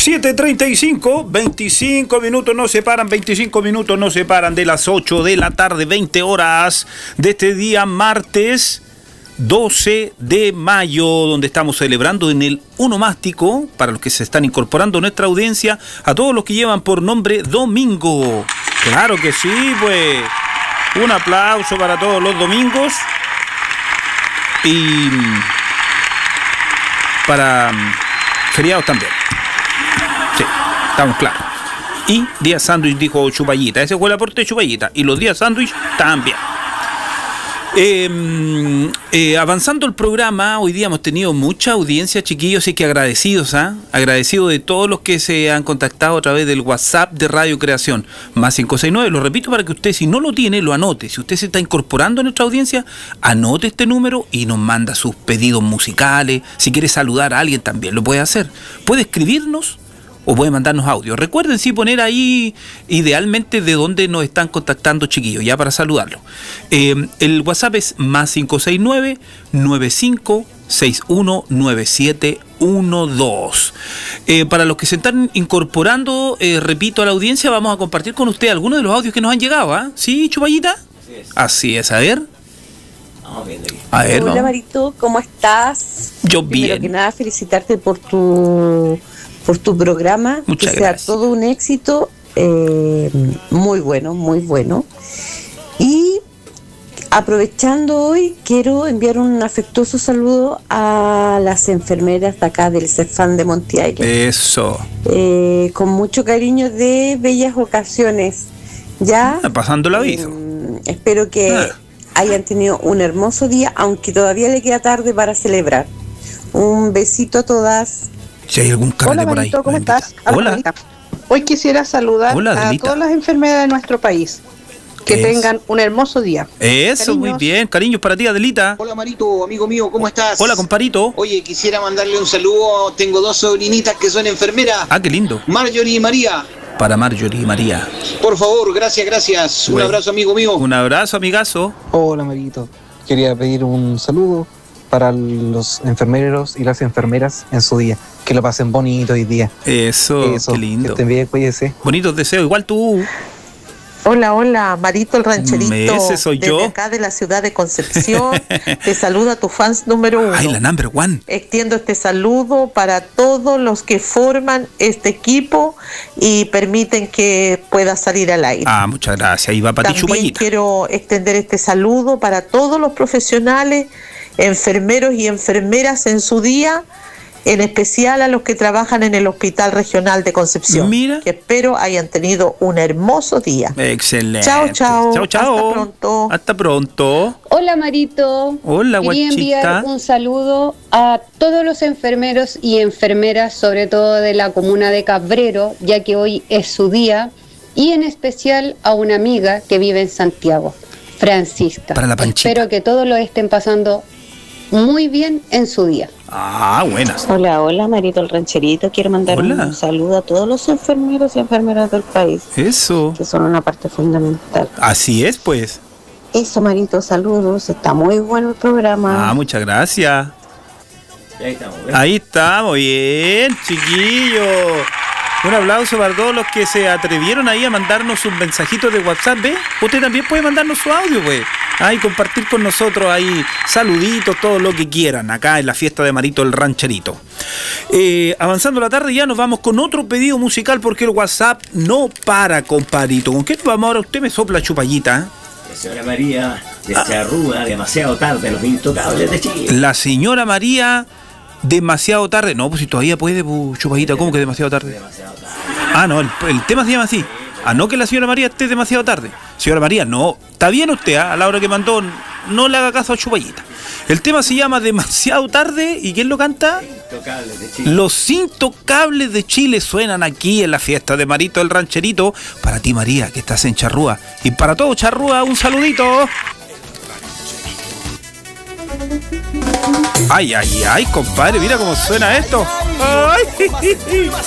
7:35, 25 minutos nos separan, 25 minutos nos separan de las 8 de la tarde, 20 horas de este día martes 12 de mayo, donde estamos celebrando en el Onomástico, para los que se están incorporando a nuestra audiencia, a todos los que llevan por nombre Domingo. Claro que sí, pues un aplauso para todos los domingos y para feriados también. Sí, estamos claros. Y día sándwich, dijo Chupallita. Ese fue el aporte de Chupallita. Y los días sándwich también. Avanzando el programa, hoy día hemos tenido mucha audiencia, chiquillos, y que agradecidos, agradecidos de todos los que se han contactado a través del WhatsApp de Radio Creación, más 569, lo repito para que usted, si no lo tiene, lo anote. Si usted se está incorporando a nuestra audiencia, anote este número y nos manda sus pedidos musicales. Si quiere saludar a alguien también lo puede hacer, puede escribirnos o puede mandarnos audio. Recuerden sí poner ahí idealmente de dónde nos están contactando, chiquillos, ya para saludarlo. El WhatsApp es más 569-95619712. Para los que se están incorporando, repito, a la audiencia, vamos a compartir con usted algunos de los audios que nos han llegado, ¿Sí, Chupallita? Así es, a ver. A ver, hola, Marito, ¿cómo estás? Yo bien. Primero que nada, felicitarte por tu programa. Muchas que gracias. sea todo un éxito, muy bueno, muy bueno. Y aprovechando hoy, quiero enviar un afectuoso saludo a las enfermeras de acá del CEFAM de Montiaire. Eso. Con mucho cariño, de bellas ocasiones. Ya. Pasando el aviso. Espero que hayan tenido un hermoso día, aunque todavía le queda tarde para celebrar. Un besito a todas. Si hay algún carrete por ahí. Hola, Marito, ¿cómo estás? Hola. Adelita. Hoy quisiera saludar a todas las enfermeras de nuestro país. Que tengan un hermoso día. Eso, cariños. Muy bien. Cariños para ti, Adelita. Hola, Marito, amigo mío, ¿cómo estás? Hola, comparito. Oye, quisiera mandarle un saludo. Tengo dos sobrinitas que son enfermeras. Qué lindo. Marjorie y María. Para Marjorie y María. Por favor, gracias. Un abrazo, amigo mío. Un abrazo, amigazo. Hola, Marito. Quería pedir un saludo para los enfermeros y las enfermeras en su día. Que lo pasen bonito hoy día. Eso, qué lindo. Que estén bien, cuídense. Bonitos deseos, igual tú. Hola, Marito el rancherito. Ese soy yo. Desde acá de la ciudad de Concepción. Te saluda tu fans número 1. Ay, la number one. Extiendo este saludo para todos los que forman este equipo y permiten que pueda salir al aire. Muchas gracias. Y va para ti, También quiero extender este saludo para todos los profesionales, enfermeros y enfermeras en su día, en especial a los que trabajan en el Hospital Regional de Concepción. Mira. Que espero hayan tenido un hermoso día. Excelente. Chao. Hasta pronto. Hasta pronto. Hola, Marito. Hola, Quería guachita. enviar un saludo a todos los enfermeros y enfermeras, sobre todo de la comuna de Cabrero, ya que hoy es su día, y en especial a una amiga que vive en Santiago, Francisca. Para la Panchita. Espero que todos lo estén pasando muy bien en su día. Buenas. Hola, Marito el rancherito. Quiero mandar un saludo a todos los enfermeros y enfermeras del país. Eso. Que son una parte fundamental. Así es, pues. Eso, Marito, saludos. Está muy bueno el programa. Muchas gracias. Ahí estamos, bien, chiquillos. Un aplauso para todos los que se atrevieron ahí a mandarnos un mensajito de WhatsApp, ¿ve? Usted también puede mandarnos su audio, pues. Y compartir con nosotros ahí saluditos, todo lo que quieran, acá en la fiesta de Marito el Rancherito. Avanzando la tarde, ya nos vamos con otro pedido musical porque el WhatsApp no para, compadrito. ¿Con qué nos vamos ahora? Usted me sopla, Chupallita. La señora María de Charrúa, demasiado tarde, los intocables de Chile. La señora María, demasiado tarde. No, pues si todavía puede, Chupallita, ¿cómo que demasiado tarde? Demasiado tarde. No, el tema se llama así. No que la señora María esté demasiado tarde. Señora María, no. Está bien usted, a la hora que mandó, no le haga caso a Chupallita. El tema se llama Demasiado tarde. ¿Y quién lo canta? Intocables de Chile. Los Intocables de Chile suenan aquí en la fiesta de Marito el Rancherito. Para ti, María, que estás en Charrúa. Y para todo Charrúa, un saludito. Ay, compadre, mira cómo suena esto. Ay.